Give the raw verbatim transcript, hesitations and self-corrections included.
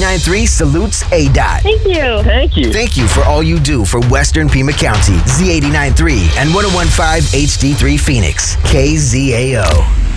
eighty-nine point three salutes A D O T. Thank you. Thank you. Thank you for all you do for Western Pima County. Z eighty-nine point three and one oh one point five H D three Phoenix. K Z A O.